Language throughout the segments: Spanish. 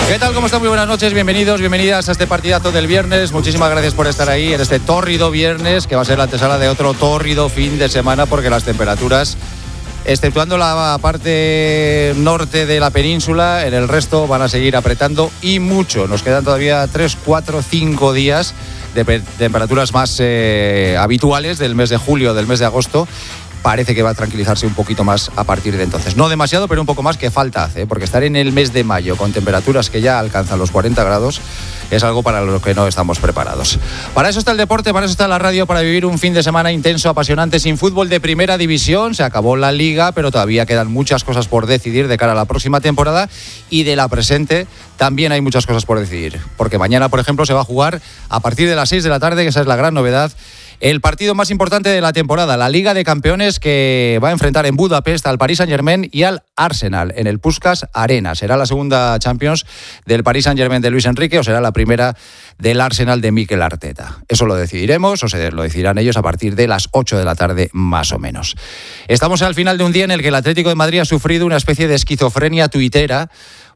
¿Qué tal? ¿Cómo están? Muy buenas noches, bienvenidos, bienvenidas a este partidazo del viernes. Muchísimas gracias por estar ahí en este tórrido viernes, que va a ser la antesala de otro tórrido fin de semana, porque las temperaturas, exceptuando la parte norte de la península, en el resto van a seguir apretando y mucho. Nos quedan todavía 3, 4, 5 días de temperaturas más habituales del mes de julio, del mes de agosto. Parece que va a tranquilizarse un poquito más a partir de entonces. No demasiado, pero un poco más que falta hace, porque estar en el mes de mayo con temperaturas que ya alcanzan los 40 grados es algo para lo que no estamos preparados. Para eso está el deporte, para eso está la radio, para vivir un fin de semana intenso, apasionante, sin fútbol de primera división. Se acabó la liga, pero todavía quedan muchas cosas por decidir de cara a la próxima temporada, y de la presente también hay muchas cosas por decidir, porque mañana, por ejemplo, se va a jugar a partir de las 6 de la tarde, que esa es la gran novedad, el partido más importante de la temporada, la Liga de Campeones, que va a enfrentar en Budapest al Paris Saint-Germain y al Arsenal en el Puskás Arena. Será la segunda Champions del Paris Saint-Germain de Luis Enrique, o será la primera del Arsenal de Mikel Arteta. Eso lo decidiremos, o lo decidirán ellos a partir de las 8 de la tarde más o menos. Estamos al final de un día en el que el Atlético de Madrid ha sufrido una especie de esquizofrenia tuitera,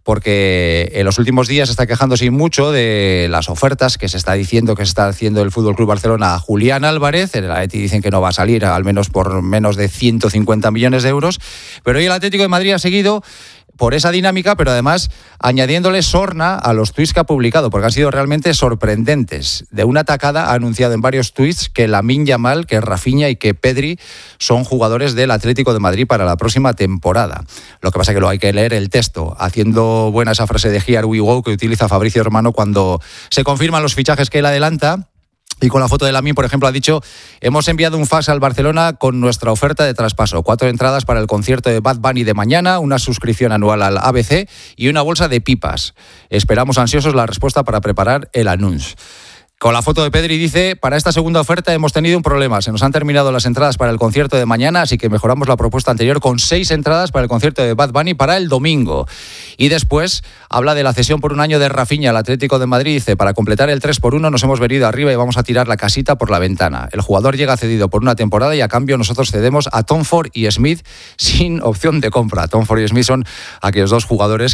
porque en los últimos días se está quejándose mucho de las ofertas que se está diciendo que se está haciendo el FC Barcelona a Julián Álvarez. En el Atleti dicen que no va a salir, al menos por menos de 150 millones de euros. Pero hoy el Atlético de Madrid ha seguido por esa dinámica, pero además añadiéndole sorna a los tuits que ha publicado, porque han sido realmente sorprendentes. De una tacada ha anunciado en varios tuits que Lamine Yamal, que Rafinha y que Pedri son jugadores del Atlético de Madrid para la próxima temporada. Lo que pasa es que lo hay que leer el texto, haciendo buena esa frase de Here we go que utiliza Fabricio Romano cuando se confirman los fichajes que él adelanta. Y con la foto de Lamine, por ejemplo, ha dicho: hemos enviado un fax al Barcelona con nuestra oferta de traspaso. 4 entradas para el concierto de Bad Bunny de mañana, una suscripción anual al ABC y una bolsa de pipas. Esperamos ansiosos la respuesta para preparar el anuncio. Con la foto de Pedri dice: para esta segunda oferta hemos tenido un problema. Se nos han terminado las entradas para el concierto de mañana, así que mejoramos la propuesta anterior con 6 entradas para el concierto de Bad Bunny para el domingo. Y después habla de la cesión por un año de Rafinha al Atlético de Madrid. Dice: para completar el 3-1 nos hemos venido arriba y vamos a tirar la casita por la ventana. El jugador llega cedido por una temporada y a cambio nosotros cedemos a Tom Ford y Smith sin opción de compra. Tom Ford y Smith son aquellos dos jugadores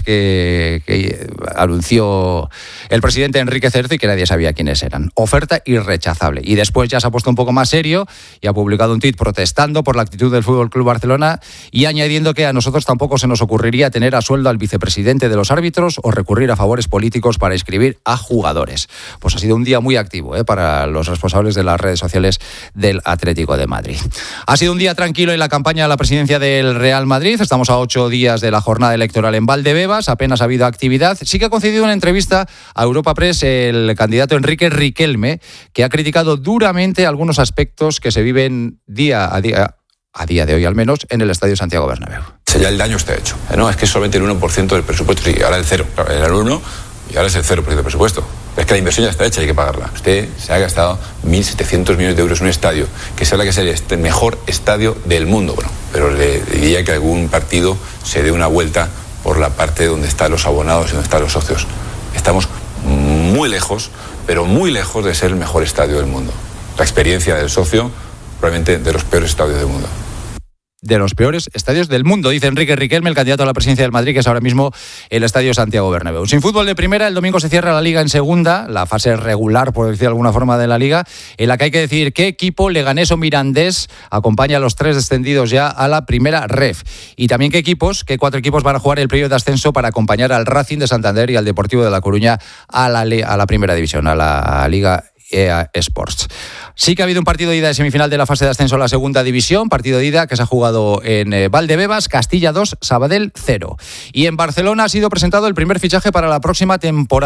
que anunció el presidente Enrique Cerzo y que nadie sabía quiénes eran. Oferta irrechazable. Y después ya se ha puesto un poco más serio y ha publicado un tuit protestando por la actitud del FC Barcelona y añadiendo que a nosotros tampoco se nos ocurriría tener a sueldo al vicepresidente de los árbitros o recurrir a favores políticos para inscribir a jugadores. Pues ha sido un día muy activo para los responsables de las redes sociales del Atlético de Madrid. Ha sido un día tranquilo en la campaña de la presidencia del Real Madrid. Estamos a 8 días de la jornada electoral en Valdebebas. Apenas ha habido actividad. Sí que ha concedido una entrevista a Europa Press el candidato Enrique Riquelme, que ha criticado duramente algunos aspectos que se viven día a día de hoy al menos, en el Estadio Santiago Bernabéu. Ya el daño está hecho. No, es que es solamente el 1% del presupuesto, y ahora el 0, era el 1 y ahora es el 0% del presupuesto. Es que la inversión ya está hecha, hay que pagarla. Usted se ha gastado 1.700 millones de euros en un estadio que se habla que es el mejor estadio del mundo. Bueno, pero le diría que algún partido se dé una vuelta por la parte donde están los abonados y donde están los socios. Estamos muy lejos, pero muy lejos de ser el mejor estadio del mundo. La experiencia del socio, probablemente de los peores estadios del mundo. De los peores estadios del mundo, dice Enrique Riquelme, el candidato a la presidencia del Madrid, que es ahora mismo el Estadio Santiago Bernabéu. Sin fútbol de primera, el domingo se cierra la Liga en segunda, la fase regular, por decir de alguna forma, de la Liga, en la que hay que decir qué equipo, Leganés o Mirandés, acompaña a los 3 descendidos ya a la primera ref. Y también qué 4 equipos van a jugar el playoff de ascenso para acompañar al Racing de Santander y al Deportivo de La Coruña a la primera división, a la Liga EA Sports. Sí que ha habido un partido de ida de semifinal de la fase de ascenso a la segunda división, partido de ida que se ha jugado en Valdebebas, Castilla 2, Sabadell 0. Y en Barcelona ha sido presentado el primer fichaje para la próxima temporada.